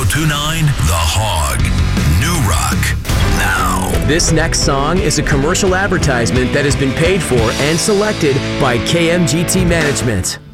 1029 The Hog. New Rock. Now. This next song is a commercial advertisement that has been paid for and selected by KMGT Management.